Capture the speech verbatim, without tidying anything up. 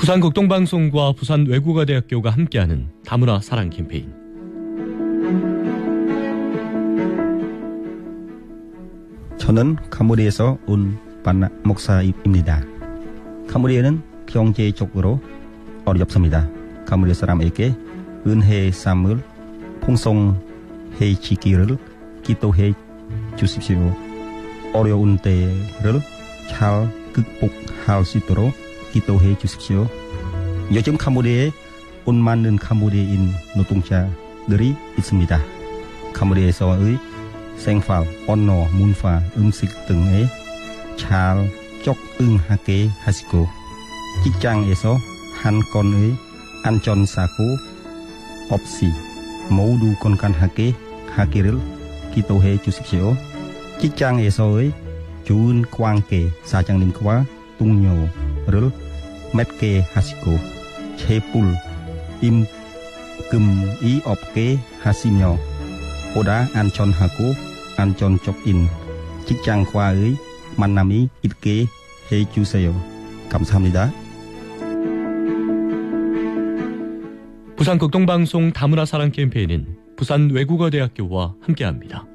부산극동방송과 부산외국어대학교가 함께하는 다문화 사랑 캠페인. 저는 카모리에서 온 반나 목사입니다. 카모리에는 경제적으로 어렵습니다. 카모리 사람에게 은혜의 삶을 풍성해 지기를 기도해 주십시오. 어려운 때를 잘 극복할 수 있도록 기도해 주십시오. 요즘 카모리에 온 많은 카모리인 노동자들이 있습니다. 카모리에서의 생활, 언어, 문화, 음식 등에 잘 적응하게 하시고 직장에서 한 건의 안전사고 없이 모두 건강하게 하기를 기도해 주십시오. 직장에서의 좋은 관계 사장님과 동료를 맺게 하시고 재불 임금이 없게 하시며 보다 안전하고 안전적인 직장과의 만남이 있게 해주세요. 감사합니다. 부산극동방송 다문화 사랑 캠페인은 부산외국어대학교와 함께합니다.